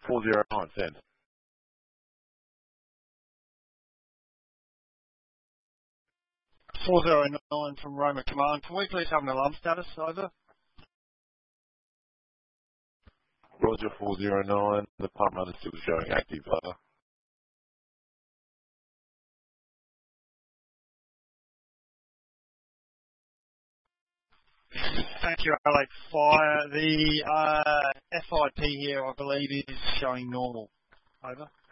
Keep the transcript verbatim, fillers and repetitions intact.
four zero nine, send. four zero nine from Roma Command. Can we please have an alarm status? Over. Roger, four zero nine. The pump run is still showing active. Over. Thank you, Alex. Fire. The uh, F I P here, I believe, is showing normal. Over.